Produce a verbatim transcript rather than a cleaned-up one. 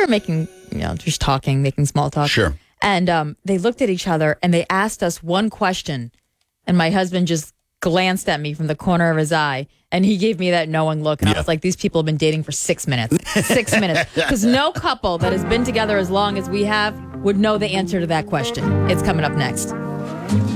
were making, you know, just talking, making small talk. Sure. And um, they looked at each other and they asked us one question. And my husband just glanced at me from the corner of his eye. And he gave me that knowing look. And Yeah. I was like, these people have been dating for six minutes. Six minutes. Because no couple that has been together as long as we have would know the answer to that question. It's coming up next.